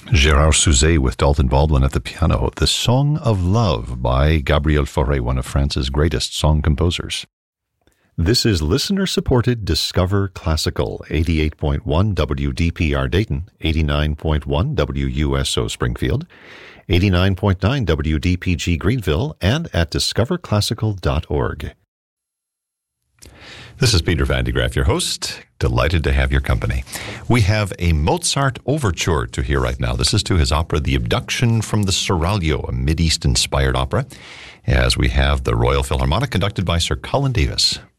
Gérard Souzet with Dalton Baldwin at the piano. The Song of Love by Gabriel Fauré, one of France's greatest song composers. This is listener-supported Discover Classical, 88.1 WDPR Dayton, 89.1 WUSO Springfield, 89.9 WDPG Greenville, and at discoverclassical.org. This is Peter Van de Graaff, your host. Delighted to have your company. We have a Mozart overture to hear right now. This is to his opera, The Abduction from the Seraglio, a Mideast-inspired opera, as we have the Royal Philharmonic conducted by Sir Colin Davis.